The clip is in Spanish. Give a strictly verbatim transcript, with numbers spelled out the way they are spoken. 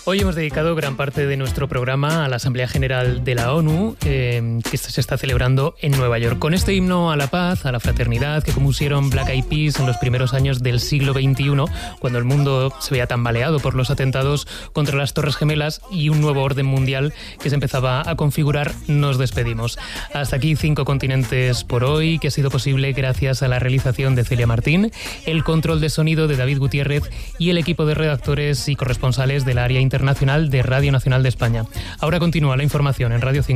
Hoy hemos dedicado gran parte de nuestro programa a la Asamblea General de la ONU, eh, que se está celebrando en Nueva York. Con este himno a la paz, a la fraternidad, que compusieron Black Eyed Peas en los primeros años del siglo veintiuno, cuando el mundo se veía tambaleado por los atentados contra las Torres Gemelas y un nuevo orden mundial que se empezaba a configurar, nos despedimos. Hasta aquí Cinco Continentes por hoy, que ha sido posible gracias a la realización de Celia Martín, el control de sonido de David Gutiérrez y el equipo de redactores y corresponsales del área internacional de Radio Nacional de España. Ahora continúa la información en Radio cinco.